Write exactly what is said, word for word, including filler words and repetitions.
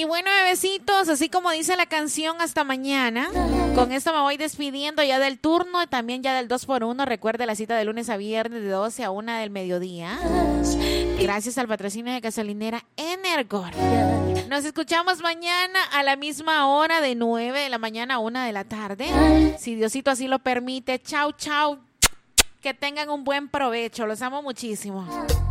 Y bueno, bebecitos, así como dice la canción, hasta mañana. Con esto me voy despidiendo ya del turno y también ya del dos por uno. Recuerde la cita de lunes a viernes de doce a una del mediodía. Gracias al patrocinio de gasolinera Energor. Nos escuchamos mañana a la misma hora de nueve de la mañana a una de la tarde. Si Diosito así lo permite. Chau, chau. Que tengan un buen provecho. Los amo muchísimo.